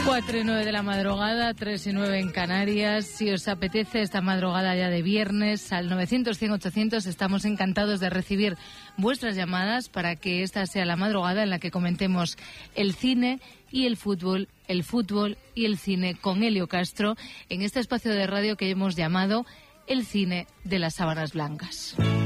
4:09 de la madrugada, 3:09 en Canarias. Si os apetece esta madrugada ya de viernes, al 900-100-800 estamos encantados de recibir vuestras llamadas para que esta sea la madrugada en la que comentemos el cine y el fútbol y el cine con Elio Castro en este espacio de radio que hemos llamado El Cine de las Sábanas Blancas.